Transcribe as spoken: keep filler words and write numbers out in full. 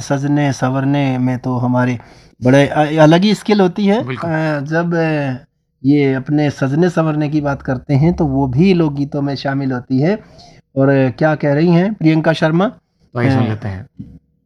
सजने संवरने में तो हमारे बड़े अ, अलग ही स्किल होती है। बिल्कुल। अ, जब अ, ये अपने सजने संवरने की बात करते हैं तो वो भी लोकगीतों में शामिल होती है। और अ, क्या कह रही हैं प्रियंका शर्मा? तो आइए सुन अ, लेते हैं।